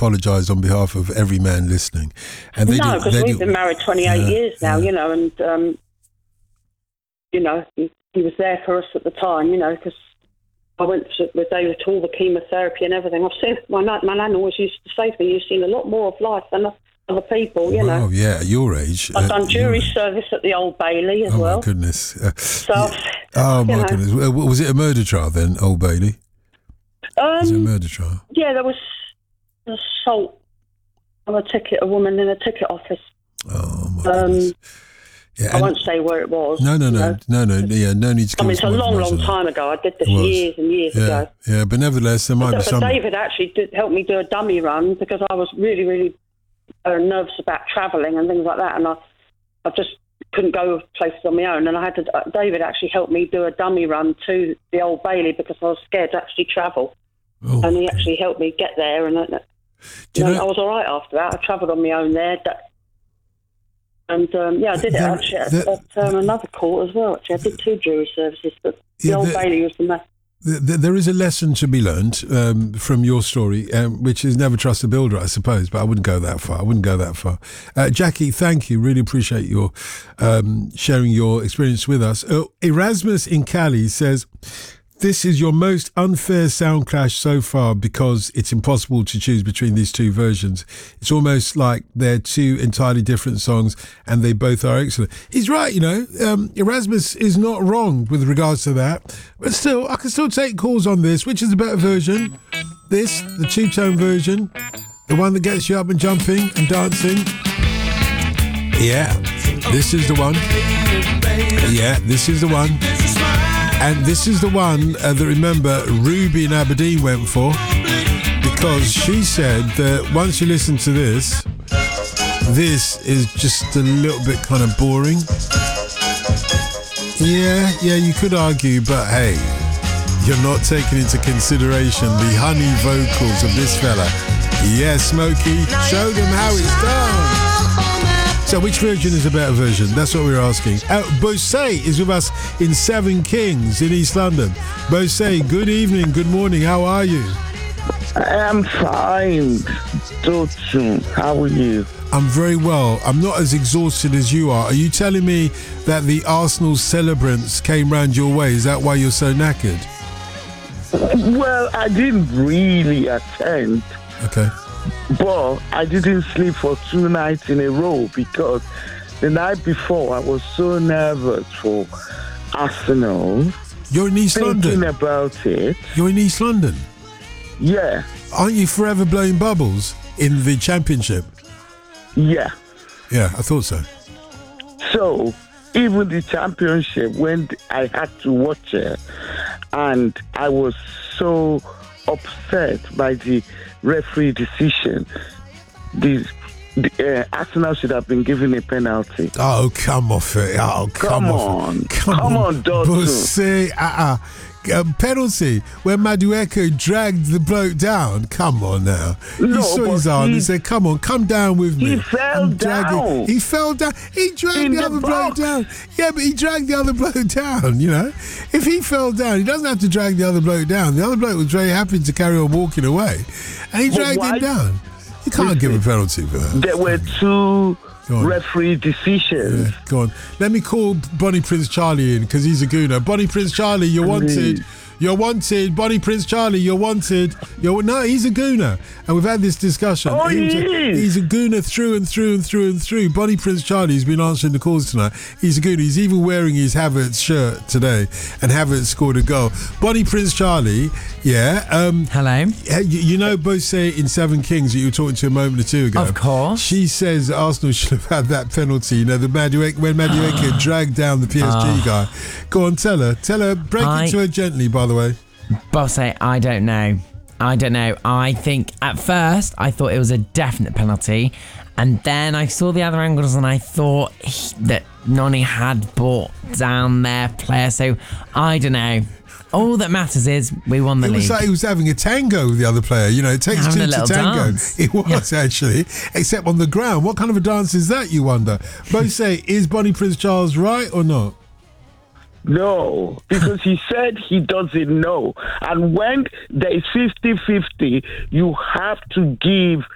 apologise on behalf of every man listening. And no, because we've been married 28 years now, you know, and, you know, he was there for us at the time, you know, because I went with David to all the chemotherapy and everything. I've seen, my nan always used to say to me, you've seen a lot more of life than other people, you know. Oh, yeah, at your age. I've done jury service at the Old Bailey as well. Oh, my goodness. So, oh, my goodness. Was it a murder trial then, Old Bailey? Was it a murder trial? Yeah, there was assault on a woman in a ticket office. Oh, my goodness. Yeah, I won't say where it was. No. Yeah, no need to. I mean, it's a long time ago. I did this years and years ago. Yeah, but nevertheless, there might be some. David actually did help me do a dummy run because I was really, really nervous about travelling and things like that, and I just couldn't go places on my own. And I had to. David actually helped me do a dummy run to the Old Bailey because I was scared to actually travel, and he actually helped me get there. And I was all right after that. I travelled on my own there. And, I did it actually at another court as well. Actually, I did 2 jury services, but the Old Bailey was the best. There is a lesson to be learned from your story, which is never trust a builder, I suppose, but I wouldn't go that far. Jackie, thank you. Really appreciate your sharing your experience with us. Erasmus in Cali says, this is your most unfair sound clash so far because it's impossible to choose between these 2 versions. It's almost like they're 2 entirely different songs and they both are excellent. He's right, you know. Erasmus is not wrong with regards to that. But still, I can still take calls on this. Which is the better version? This, the 2-tone version, the one that gets you up and jumping and dancing. Yeah, this is the one. Yeah, this is the one. And this is the one that, remember, Ruby in Aberdeen went for, because she said that once you listen to this is just a little bit kind of boring. Yeah, you could argue, but hey, you're not taking into consideration the honey vocals of this fella. Yeah, Smokey, show them how it's done. So which version is a better version? That's what we're asking. Bose is with us in Seven Kings in East London. Bose, good evening, good morning, how are you? I am fine, Dotun. How are you? I'm very well. I'm not as exhausted as you are. Are you telling me that the Arsenal celebrants came round your way? Is that why you're so knackered? Well, I didn't really attend. Okay. But I didn't sleep for 2 nights in a row because the night before I was so nervous for Arsenal. You're in East London? Thinking about it. You're in East London? Yeah. Aren't you forever blowing bubbles in the Championship? Yeah. Yeah, I thought so. So, even the Championship, when I had to watch it, and I was so upset by the referee decision, the Arsenal should have been given a penalty. Oh, come off it. Oh, come on, Dotun. Penalty when Madueke dragged the bloke down. Come on now. No, he saw his arm and said, come on, come down with me. He fell down. He fell down. He dragged the other bloke down. Yeah, but he dragged the other bloke down, you know. If he fell down, he doesn't have to drag the other bloke down. The other bloke was very happy to carry on walking away. And he dragged him down. You can't give a penalty for that. There were 2 referee decisions. Yeah, go on. Let me call Bonnie Prince Charlie in because he's a gooner. Bonnie Prince Charlie, you're wanted. You're wanted. Bonnie Prince Charlie, you're wanted. No, he's a gooner. And we've had this discussion. Oh, he's a gooner through and through and through and through. Bonnie Prince Charlie's been answering the calls tonight. He's a gooner. He's even wearing his Havertz shirt today. And Havertz scored a goal. Bonnie Prince Charlie, yeah. Hello. You know Bose in Seven Kings that you were talking to a moment or 2 ago? Of course. She says Arsenal should have had that penalty. You know, when Madueke dragged down the PSG guy. Go on, tell her. Break it to her gently, by the way. Bosse, I don't know. I think at first I thought it was a definite penalty, and then I saw the other angles and I thought that Noni had brought down their player. So I don't know. All that matters is we won the league. It was like he was having a tango with the other player. You know, it takes 2 to tango. Dance. It was actually, except on the ground. What kind of a dance is that, you wonder? Bose, is Bonnie Prince Charles right or not? No, because he said he doesn't know. And when there is 50-50, you have to give